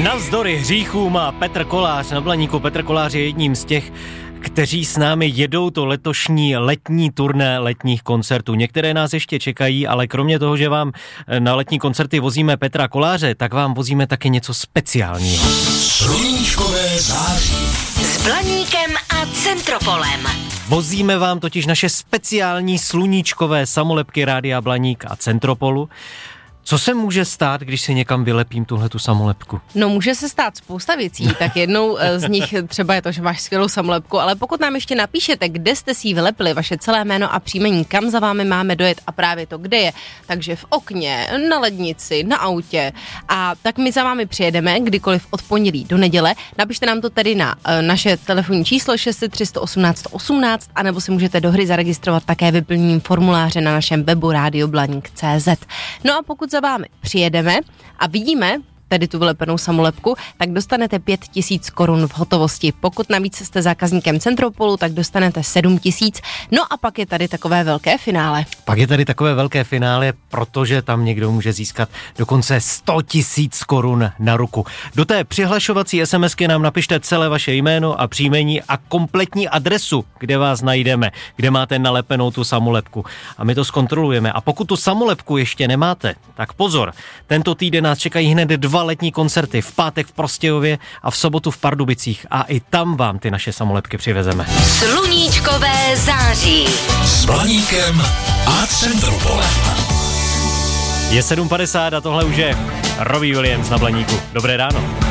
Navzdory hříchům má Petr Kolář na Blaníku. Petr Kolář je jedním z těch, kteří s námi jedou to letošní letní turné letních koncertů. Některé nás ještě čekají, ale kromě toho, že vám na letní koncerty vozíme Petra Koláře, tak vám vozíme také něco speciálního. Sluníčkové září S Blaníkem a Centropolem. Vozíme vám totiž naše speciální sluníčkové samolepky Rádia Blaník a Centropolu. Co se může stát, když si někam vylepím tuhletu samolepku? No, může se stát spousta věcí, tak jednou z nich třeba je to, že máš skvělou samolepku, ale pokud nám ještě napíšete, kde jste si ji vylepili, vaše celé jméno a příjmení, kam za vámi máme dojet a právě to, kde je, takže v okně, na lednici, na autě, a tak my za vámi přijedeme kdykoliv od pondělí do neděle. Napište nám to tedy na naše telefonní číslo 603 118 118, anebo si můžete do hry zaregistrovat také vyplněním formuláře na našem webu radioblanik.cz. No a pokud za vámi přijedeme a vidíme tedy tu vylepenou samolepku, tak dostanete 5 000 korun v hotovosti. Pokud navíc jste zákazníkem Centropolu, tak dostanete 7 000. No a pak je tady takové velké finále. Protože tam někdo může získat dokonce 100 000 korun na ruku. Do té přihlašovací SMSky nám napište celé vaše jméno a příjmení a kompletní adresu, kde vás najdeme, kde máte nalepenou tu samolepku. A my to zkontrolujeme. A pokud tu samolepku ještě nemáte, tak pozor, tento týden nás čekají hned 2 letní koncerty, v pátek v Prostějově a v sobotu v Pardubicích, a i tam vám ty naše samolepky přivezeme. Sluníčkové září s Blaníkem a Centropolem. Je 7:50 a tohle už je Robbie Williams na Blaníku. Dobré ráno.